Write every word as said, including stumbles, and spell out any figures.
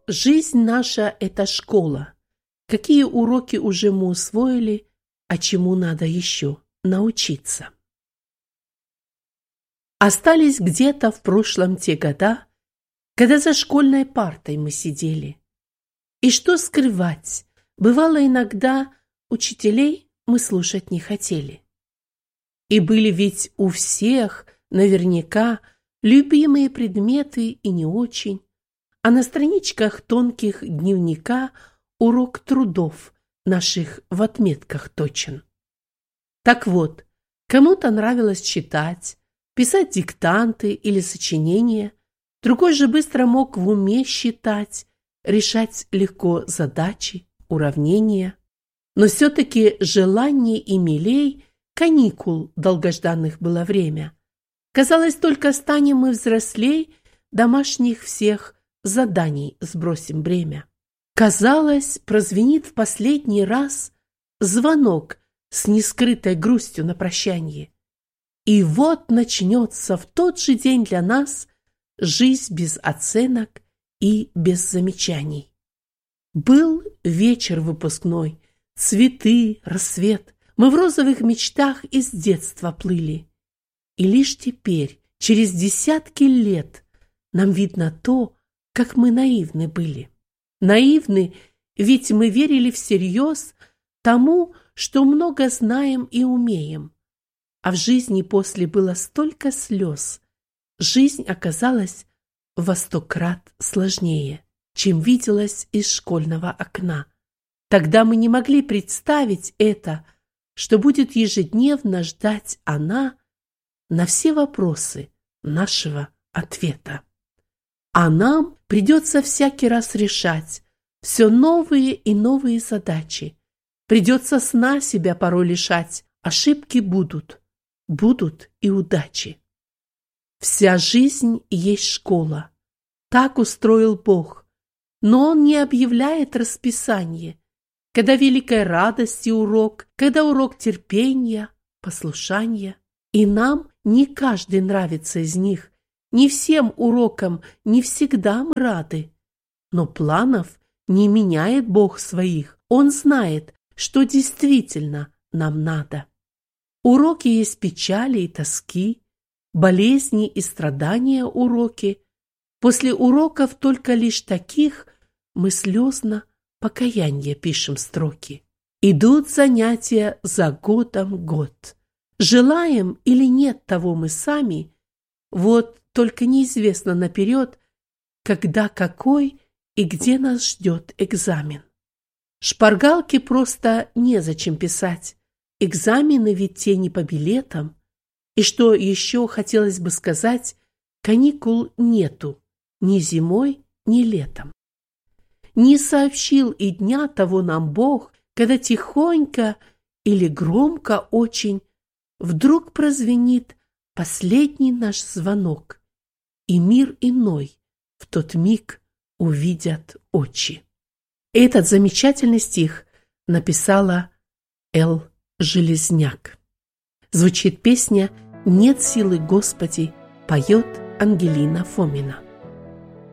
Жизнь наша – это школа. Какие уроки уже мы усвоили, а чему надо еще научиться? Остались где-то в прошлом те года, когда за школьной партой мы сидели. И что скрывать, бывало иногда учителей мы слушать не хотели. И были ведь у всех наверняка любимые предметы и не очень, а на страничках тонких дневника урок трудов наших в отметках точен. Так вот, кому-то нравилось читать, писать диктанты или сочинения, другой же быстро мог в уме считать, решать легко задачи, уравнения. Но все-таки желаний и милей каникул долгожданных было время. Казалось, только станем мы взрослей, домашних всех заданий сбросим бремя. Казалось, прозвенит в последний раз звонок с нескрытой грустью на прощанье. И вот начнется в тот же день для нас жизнь без оценок и без замечаний. Был вечер выпускной, цветы, рассвет. Мы в розовых мечтах из детства плыли. И лишь теперь, через десятки лет, нам видно то, как мы наивны были. Наивны, ведь мы верили всерьез тому, что много знаем и умеем. А в жизни после было столько слез. Жизнь оказалась во сто крат сложнее, чем виделась из школьного окна. Тогда мы не могли представить это, что будет ежедневно ждать она на все вопросы нашего ответа. А нам придется всякий раз решать все новые и новые задачи. Придется сна себя порой лишать. Ошибки будут, будут и удачи. Вся жизнь есть школа. Так устроил Бог. Но Он не объявляет расписание, когда великой радости урок, когда урок терпения, послушания. И нам не каждый нравится из них, не всем урокам не всегда мы рады. Но планов не меняет Бог своих. Он знает, что действительно нам надо. Уроки есть печали и тоски, болезни и страдания уроки. После уроков только лишь таких мы слезно покаяние пишем строки. Идут занятия за годом год. Желаем или нет того мы сами, вот только неизвестно наперед, когда какой и где нас ждет экзамен. Шпаргалки просто незачем писать. Экзамены ведь те не по билетам. И что еще хотелось бы сказать, каникул нету ни зимой, ни летом. Не сообщил и дня того нам Бог, когда тихонько или громко очень вдруг прозвенит последний наш звонок, и мир иной в тот миг увидят очи. Этот замечательный стих написала Л. Железняк. Звучит песня «Нет силы, Господи», поет Ангелина Фомина.